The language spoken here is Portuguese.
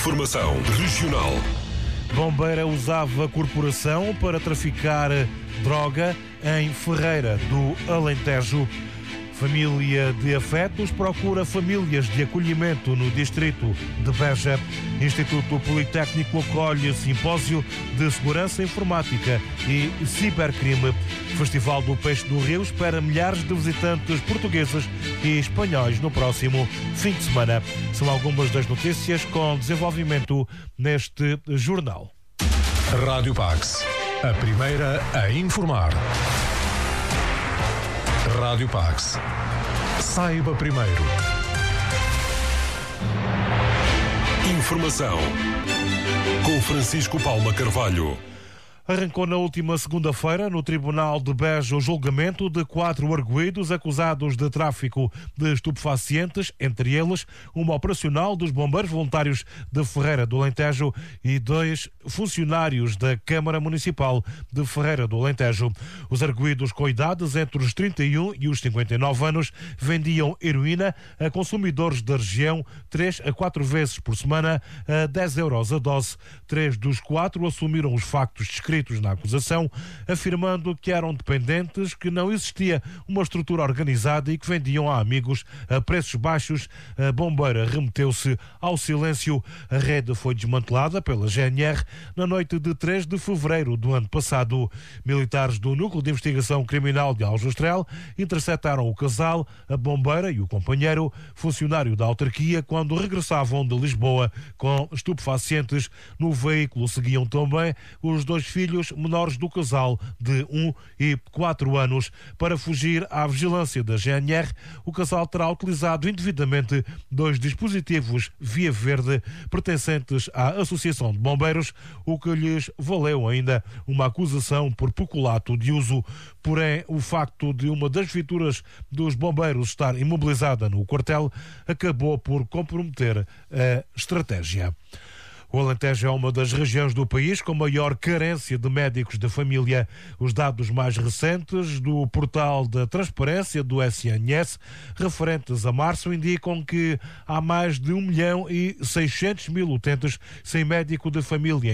Informação regional. Bombeira usava corporação para traficar droga em Ferreira do Alentejo. Família de afetos procura famílias de acolhimento no distrito de Beja. Instituto Politécnico acolhe simpósio de segurança informática e cibercrime. Festival do Peixe do Rio espera milhares de visitantes portugueses e espanhóis no próximo fim de semana. São algumas das notícias com desenvolvimento neste jornal. Rádio Pax, a primeira a informar. Rádio Pax. Saiba primeiro. Informação com Francisco Paula Carvalho. Arrancou na última segunda-feira no Tribunal de Beja o julgamento de 4 arguidos acusados de tráfico de estupefacientes, entre eles uma operacional dos Bombeiros Voluntários de Ferreira do Alentejo e 2 funcionários da Câmara Municipal de Ferreira do Alentejo. Os arguidos com idades entre os 31 e os 59 anos vendiam heroína a consumidores da região 3 a 4 vezes por semana a 10 euros a dose. 3 dos 4 assumiram os factos descritos na acusação, afirmando que eram dependentes, que não existia uma estrutura organizada e que vendiam a amigos a preços baixos. A bombeira remeteu-se ao silêncio. A rede foi desmantelada pela GNR na noite de 3 de fevereiro do ano passado. Militares do Núcleo de Investigação Criminal de Aljustrel interceptaram o casal, a bombeira e o companheiro, funcionário da autarquia, quando regressavam de Lisboa com estupefacientes. No veículo seguiam também os 2 filhos menores do casal de 1 e 4 anos. Para fugir à vigilância da GNR, o casal terá utilizado indevidamente 2 dispositivos via verde pertencentes à Associação de Bombeiros, o que lhes valeu ainda uma acusação por peculato de uso. Porém, o facto de uma das viaturas dos bombeiros estar imobilizada no quartel acabou por comprometer a estratégia. O Alentejo é uma das regiões do país com maior carência de médicos de família. Os dados mais recentes do portal da transparência do SNS, referentes a março, indicam que há mais de 1.600.000 utentes sem médico de família